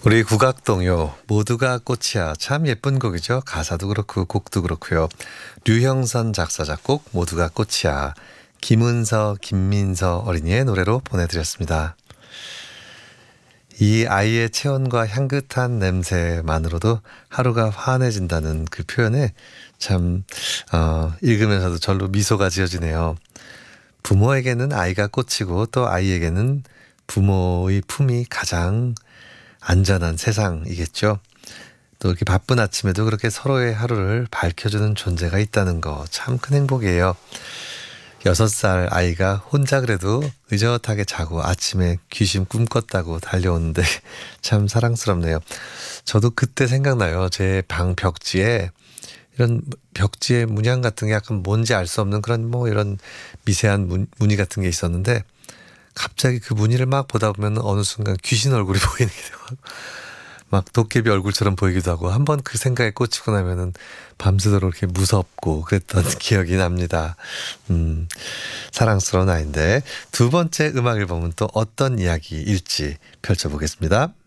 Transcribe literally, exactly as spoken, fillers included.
우리 국악동요. 모두가 꽃이야. 참 예쁜 곡이죠. 가사도 그렇고 곡도 그렇고요. 류형선 작사 작곡 모두가 꽃이야. 김은서 김민서 어린이의 노래로 보내드렸습니다. 이 아이의 체온과 향긋한 냄새만으로도 하루가 환해진다는 그 표현에 참 어, 읽으면서도 절로 미소가 지어지네요. 부모에게는 아이가 꽃이고 또 아이에게는 부모의 품이 가장 안전한 세상이겠죠. 또 이렇게 바쁜 아침에도 그렇게 서로의 하루를 밝혀주는 존재가 있다는 거 참 큰 행복이에요. 여섯 살 아이가 혼자 그래도 의젓하게 자고 아침에 귀신 꿈꿨다고 달려오는데 참 사랑스럽네요. 저도 그때 생각나요. 제 방 벽지에 이런 벽지에 문양 같은 게 약간 뭔지 알 수 없는 그런 뭐 이런 미세한 문, 무늬 같은 게 있었는데 갑자기 그 무늬를 막 보다 보면 어느 순간 귀신 얼굴이 보이는 게 되고 막 도깨비 얼굴처럼 보이기도 하고 한번 그 생각에 꽂히고 나면은 밤새도록 이렇게 무섭고 그랬던 기억이 납니다. 음, 사랑스러운 아이인데 두 번째 음악 앨범은 또 어떤 이야기일지 펼쳐보겠습니다.